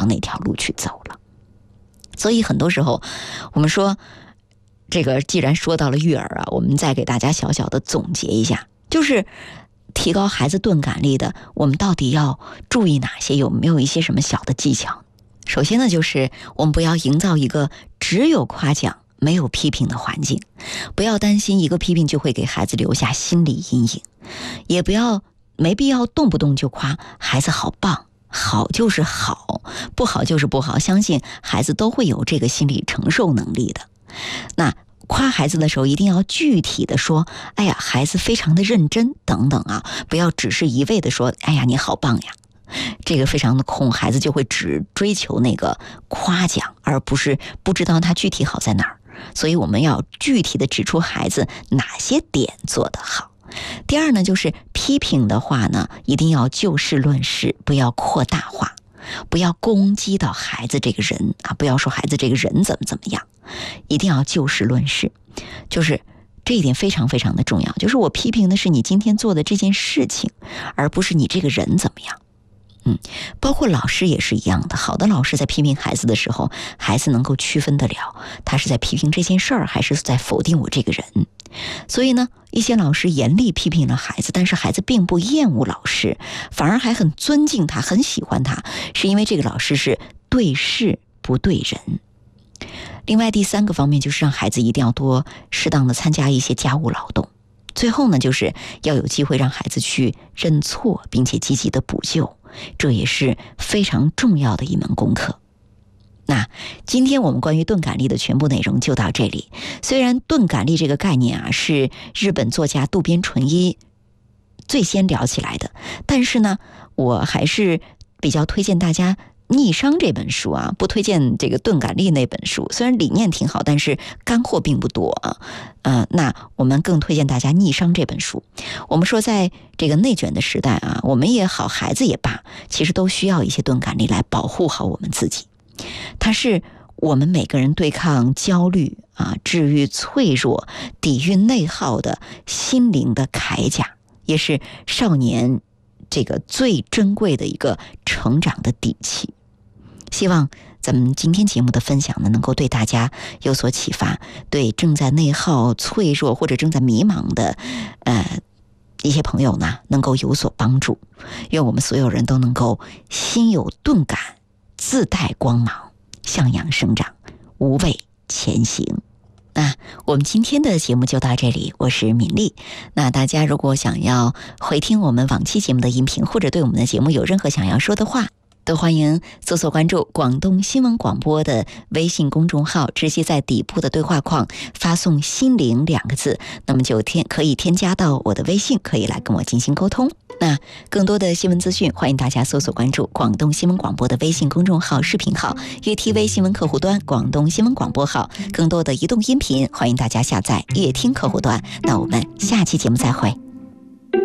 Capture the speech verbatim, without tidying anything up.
往哪条路去走了。所以很多时候我们说这个既然说到了育儿啊，我们再给大家小小的总结一下，就是提高孩子钝感力的，我们到底要注意哪些？有没有一些什么小的技巧？首先呢，就是我们不要营造一个只有夸奖没有批评的环境，不要担心一个批评就会给孩子留下心理阴影，也不要没必要动不动就夸孩子好棒，好就是好，不好就是不好，相信孩子都会有这个心理承受能力的。那夸孩子的时候一定要具体的说，哎呀，孩子非常的认真等等啊，不要只是一味的说，哎呀，你好棒呀。这个非常的空，孩子就会只追求那个夸奖，而不是不知道他具体好在哪儿。所以我们要具体的指出孩子哪些点做得好。第二呢，就是批评的话呢，一定要就事论事，不要扩大化，不要攻击到孩子这个人啊，不要说孩子这个人怎么怎么样，一定要就事论事。就是这一点非常非常的重要，就是我批评的是你今天做的这件事情，而不是你这个人怎么样。嗯，包括老师也是一样的，好的老师在批评孩子的时候，孩子能够区分得了，他是在批评这件事儿，还是在否定我这个人。所以呢，一些老师严厉批评了孩子，但是孩子并不厌恶老师，反而还很尊敬他，很喜欢他，是因为这个老师是对事不对人。另外第三个方面就是让孩子一定要多适当的参加一些家务劳动。最后呢，就是要有机会让孩子去认错，并且积极的补救，这也是非常重要的一门功课。那今天我们关于钝感力的全部内容就到这里。虽然钝感力这个概念啊是日本作家渡边淳一最先聊起来的，但是呢，我还是比较推荐大家逆商这本书啊，不推荐这个钝感力那本书，虽然理念挺好，但是干货并不多啊。呃，那我们更推荐大家逆商这本书。我们说在这个内卷的时代啊，我们也好，孩子也罢，其实都需要一些钝感力来保护好我们自己。它是我们每个人对抗焦虑啊、治愈脆弱、抵御内耗的心灵的铠甲，也是少年这个最珍贵的一个成长的底气。希望咱们今天节目的分享呢，能够对大家有所启发，对正在内耗、脆弱或者正在迷茫的呃一些朋友呢，能够有所帮助。愿我们所有人都能够心有钝感，自带光芒，向阳生长，无畏前行。那我们今天的节目就到这里，我是敏丽。那大家如果想要回听我们往期节目的音频，或者对我们的节目有任何想要说的话，都欢迎搜索关注广东新闻广播的微信公众号，直接在底部的对话框发送心灵两个字，那么就添可以添加到我的微信，可以来跟我进行沟通。那更多的新闻资讯，欢迎大家搜索关注广东新闻广播的微信公众号、视频号、粤 T V 新闻客户端、广东新闻广播号。更多的移动音频，欢迎大家下载乐听客户端。那我们下期节目再会。